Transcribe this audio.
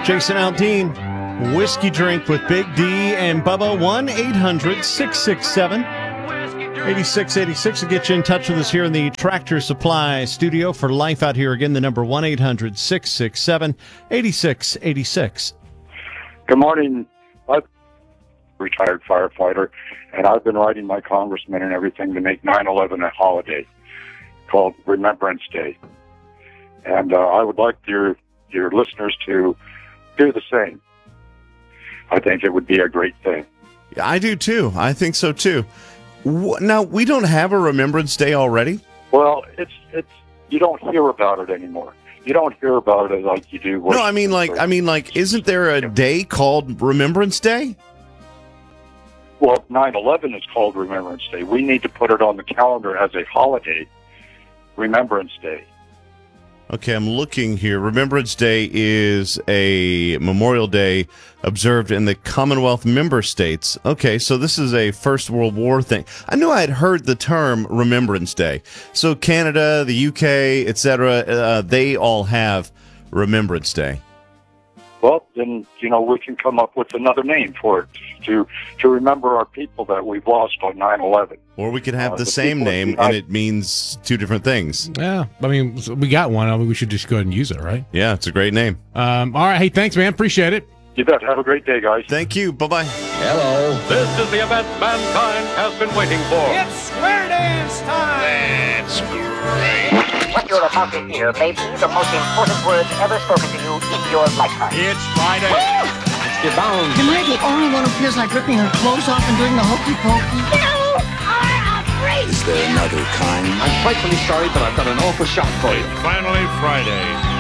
Jason Aldean, Whiskey Drink with Big D and Bubba. 1-800-667-8686 will get you in touch with us here in the Tractor Supply studio for Life Out Here. Again, the number 1-800-667-8686. Good morning. I'm a retired firefighter, and I've been writing my congressman and everything to make 9/11 a holiday called Remembrance Day. And I would like your listeners to do the same. I think it would be a great thing. Yeah, I do too. I think so too. Now, we don't have a Remembrance Day already? Well, it's you don't hear about it anymore. You don't hear about it like you do. No, I mean, isn't there a day called Remembrance Day? Well, 9/11 is called Remembrance Day. We need to put it on the calendar as a holiday, Remembrance Day. Okay, I'm looking here. Remembrance Day is a Memorial Day observed in the Commonwealth member states. Okay, so this is a First World War thing. I knew I had heard the term Remembrance Day. So Canada, the UK, etc., they all have Remembrance Day. Well, then, we can come up with another name for it to remember our people that we've lost on 9/11. Or we could have the same name, and it means two different things. Yeah, I mean, we got one. I mean, we should just go ahead and use it, right? Yeah, it's a great name. All right. Hey, thanks, man. Appreciate it. You bet. Have a great day, guys. Thank you. Bye-bye. Hello. This is the event mankind has been waiting for. It's square dance time! That's great. What you're about to hear may be the most important words ever spoken to you in your lifetime. It's Friday. Let's get down. Am I the only one who feels like ripping her clothes off and doing the hokey pokey? You are afraid! Is there another kind? I'm frightfully sorry, but I've got an awful shock for you. It's finally Friday.